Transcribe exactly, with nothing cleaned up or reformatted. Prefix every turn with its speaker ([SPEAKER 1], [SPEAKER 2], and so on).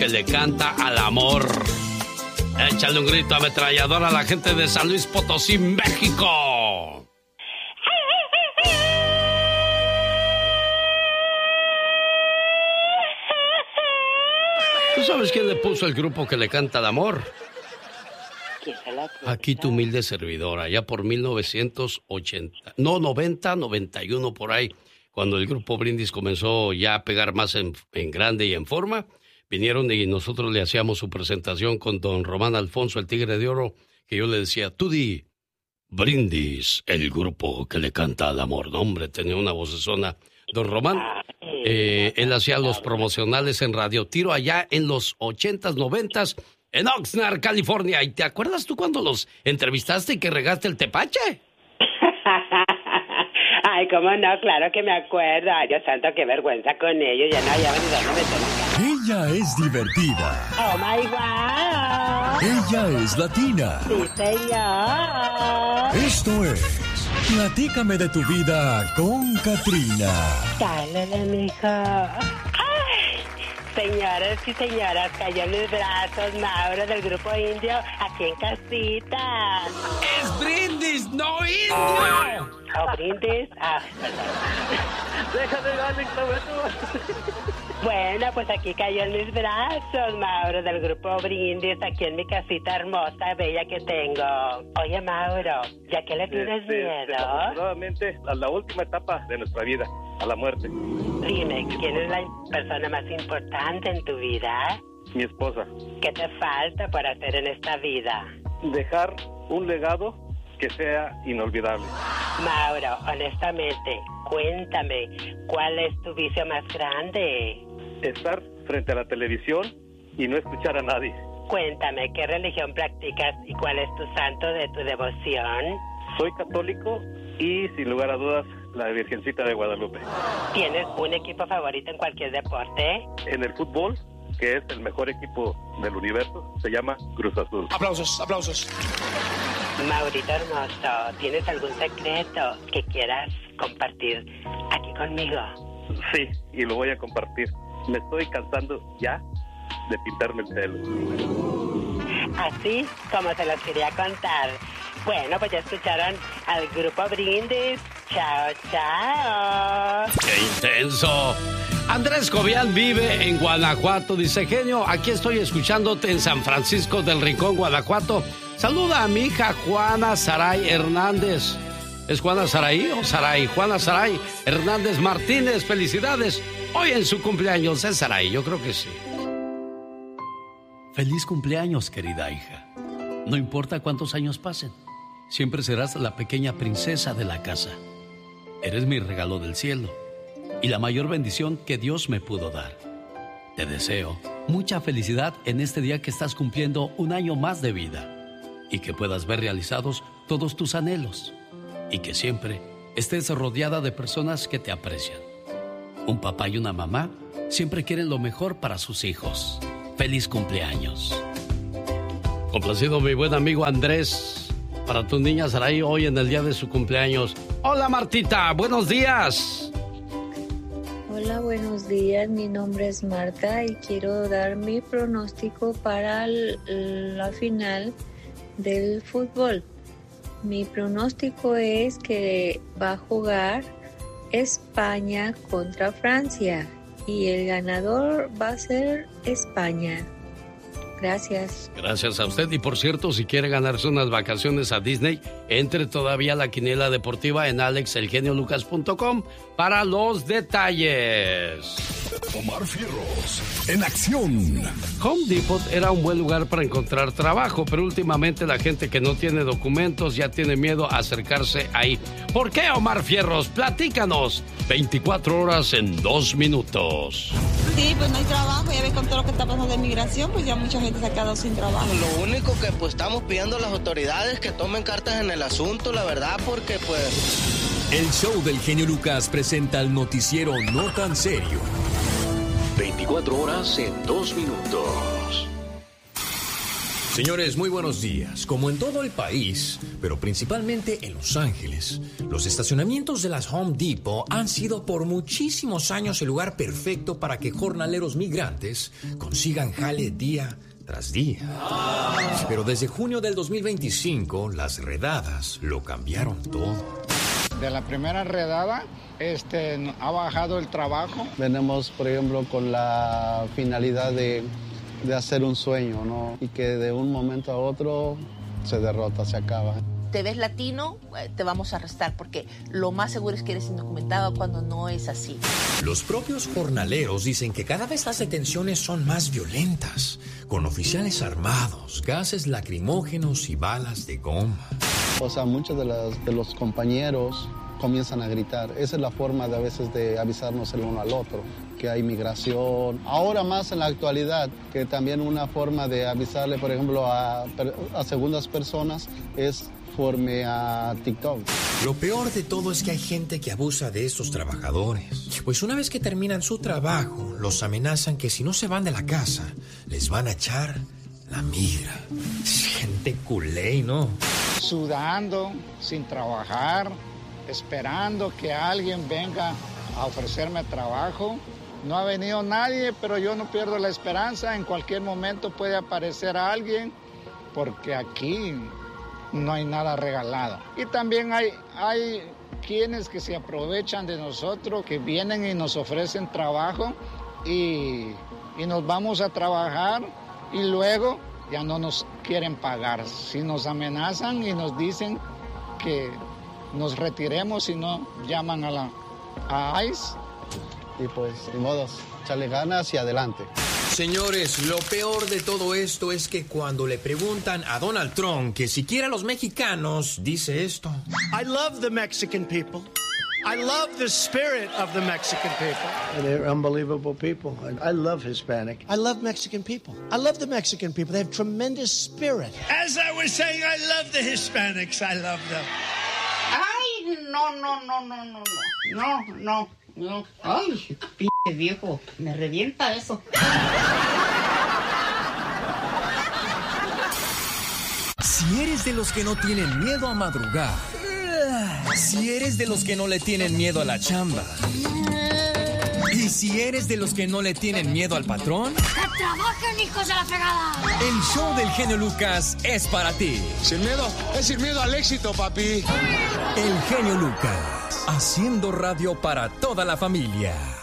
[SPEAKER 1] que le canta al amor. Échale un grito ametrallador a la gente de San Luis Potosí, México. ¿Tú sabes quién le puso el grupo que le canta al amor? Aquí tu humilde servidora, ya por mil novecientos ochenta, no, noventa, noventa y uno por ahí, cuando el grupo Brindis comenzó ya a pegar más en, en grande y en forma, vinieron y nosotros le hacíamos su presentación con don Román Alfonso, el Tigre de Oro, que yo le decía, tú di, Brindis, el grupo que le canta al amor. No, hombre, tenía una vocesona. Don Román, eh, él hacía los promocionales en Radio Tiro allá en los ochentas, noventas, en Oxnard, California. ¿Y te acuerdas tú cuando los entrevistaste y que regaste el tepache?
[SPEAKER 2] Ay, cómo no, claro que me acuerdo. Ay, Dios santo, qué vergüenza con ellos. Ya no había venido a meter.
[SPEAKER 3] Ella es divertida.
[SPEAKER 2] Oh my God.
[SPEAKER 3] Ella es latina.
[SPEAKER 2] Sí, señor.
[SPEAKER 3] Esto es Platícame de tu vida con Catrina.
[SPEAKER 2] Dale, mijo. Ay, señores y señoras, cayó en mis brazos Mauro del Grupo Indio, aquí en casita.
[SPEAKER 1] ¡Es Brindis, no Indio!
[SPEAKER 2] ¿O Brindis? Ah, perdón.
[SPEAKER 4] Déjame, darle,
[SPEAKER 2] Bueno, pues aquí cayó en mis brazos Mauro del Grupo Brindis, aquí en mi casita hermosa, bella que tengo. Oye, Mauro, ¿ya que le tienes
[SPEAKER 4] este,
[SPEAKER 2] miedo?
[SPEAKER 4] Desafortunadamente, a la última etapa de nuestra vida, a la muerte.
[SPEAKER 2] Dime, ¿quién es la persona más importante en tu vida?
[SPEAKER 4] Mi esposa.
[SPEAKER 2] ¿Qué te falta por hacer en esta vida?
[SPEAKER 4] Dejar un legado que sea inolvidable.
[SPEAKER 2] Mauro, honestamente, cuéntame, ¿cuál es tu vicio más grande?
[SPEAKER 4] Estar frente a la televisión y no escuchar a nadie.
[SPEAKER 2] Cuéntame, ¿qué religión practicas y cuál es tu santo de tu devoción?
[SPEAKER 4] Soy católico y, sin lugar a dudas, la Virgencita de Guadalupe.
[SPEAKER 2] ¿Tienes un equipo favorito en cualquier deporte?
[SPEAKER 4] En el fútbol, que es el mejor equipo del universo, se llama Cruz Azul.
[SPEAKER 5] Aplausos, aplausos.
[SPEAKER 2] Maurito hermoso, ¿tienes algún secreto que quieras compartir aquí conmigo?
[SPEAKER 4] Sí, y lo voy a compartir. Me estoy cansando ya de pintarme el pelo.
[SPEAKER 2] Así como se los quería contar. Bueno, pues ya escucharon al Grupo Brindis. Chao, chao.
[SPEAKER 1] ¡Qué intenso! Andrés Cobian vive en Guanajuato. Dice, genio, aquí estoy escuchándote en San Francisco del Rincón, Guanajuato. Saluda a mi hija Juana Saray Hernández. ¿Es Juana Saray o Saray? Juana Saray Hernández Martínez. Felicidades. Hoy en su cumpleaños es Saray, yo creo que sí. Feliz cumpleaños, querida hija. No importa cuántos años pasen, siempre serás la pequeña princesa de la casa. Eres mi regalo del cielo y la mayor bendición que Dios me pudo dar. Te deseo mucha felicidad en este día que estás cumpliendo un año más de vida y que puedas ver realizados todos tus anhelos y que siempre estés rodeada de personas que te aprecian. Un papá y una mamá siempre quieren lo mejor para sus hijos. ¡Feliz cumpleaños! Complacido mi buen amigo Andrés, para tu niña Saray hoy en el día de su cumpleaños. Hola Martita, buenos días.
[SPEAKER 6] Hola, buenos días. Mi nombre es Marta y quiero dar mi pronóstico para la final del fútbol. Mi pronóstico es que va a jugar España contra Francia y el ganador va a ser España. Gracias. Gracias a usted. Y por cierto, si quiere ganarse unas vacaciones a Disney, entre todavía a la quiniela deportiva en alex el genio lucas punto com para los detalles.
[SPEAKER 3] Omar Fierros, en acción.
[SPEAKER 1] Home Depot era un buen lugar para encontrar trabajo, pero últimamente la gente que no tiene documentos ya tiene miedo a acercarse ahí. ¿Por qué, Omar Fierros? Platícanos. veinticuatro horas en dos minutos.
[SPEAKER 7] Sí, pues no hay trabajo, ya ves con todo lo que está pasando de migración, pues ya mucha gente se ha quedado sin trabajo.
[SPEAKER 8] Lo único que pues estamos pidiendo a las autoridades que tomen cartas en el asunto, la verdad, porque pues...
[SPEAKER 3] El show del genio Lucas presenta el noticiero no tan serio. veinticuatro horas en dos minutos. Señores, muy buenos días. Como en todo el país, pero principalmente en Los Ángeles, los estacionamientos de las Home Depot han sido por muchísimos años el lugar perfecto para que jornaleros migrantes consigan jale día tras día. Pero desde junio del dos mil veinticinco, las redadas lo cambiaron todo.
[SPEAKER 5] De la primera redada, este, ha bajado el trabajo.
[SPEAKER 9] Venimos, por ejemplo, con la finalidad de... de hacer un sueño, ¿no? Y que de un momento a otro se derrota, se acaba.
[SPEAKER 10] Te ves latino, te vamos a arrestar, porque lo más seguro es que eres indocumentado cuando no es así.
[SPEAKER 3] Los propios jornaleros dicen que cada vez las detenciones son más violentas, con oficiales armados, gases lacrimógenos y balas de goma.
[SPEAKER 9] O sea, muchos de, las, de los compañeros comienzan a gritar. Esa es la forma de a veces de avisarnos el uno al otro, que hay migración. Ahora más en la actualidad, que también una forma de avisarle, por ejemplo, a, a segundas personas es forme a TikTok.
[SPEAKER 3] Lo peor de todo es que hay gente que abusa de estos trabajadores. Pues una vez que terminan su trabajo, los amenazan que si no se van de la casa, les van a echar la migra. Gente culé, ¿no?
[SPEAKER 5] Sudando, sin trabajar, esperando que alguien venga a ofrecerme trabajo. No ha venido nadie, pero yo no pierdo la esperanza. En cualquier momento puede aparecer alguien, porque aquí no hay nada regalado. Y también hay, hay quienes que se aprovechan de nosotros, que vienen y nos ofrecen trabajo y, y nos vamos a trabajar y luego ya no nos quieren pagar. Si nos amenazan y nos dicen que nos retiremos y no llaman a la a ICE.
[SPEAKER 9] Y pues, ni modos, echarle ganas y adelante.
[SPEAKER 3] Señores, lo peor de todo esto es que cuando le preguntan a Donald Trump que si quiere a los mexicanos, dice esto.
[SPEAKER 11] I love the Mexican people. I love the spirit of the Mexican people.
[SPEAKER 12] They're unbelievable people. I love Hispanic.
[SPEAKER 11] I love Mexican people. I love the Mexican people. They have tremendous spirit. As I was saying, I love the Hispanics. I love them.
[SPEAKER 13] Ay, no, no, no, no, no, no, no, no, no. Ay, pinche viejo, me revienta eso.
[SPEAKER 3] Si eres de los que no tienen miedo a madrugar, si eres de los que no le tienen miedo a la chamba, y si eres de los que no le tienen miedo al patrón,
[SPEAKER 14] ¡que trabajen, hijos de la fregada!
[SPEAKER 3] El show del genio Lucas es para ti.
[SPEAKER 15] Sin miedo, es sin miedo al éxito, papi.
[SPEAKER 3] El genio Lucas, haciendo radio para toda la familia.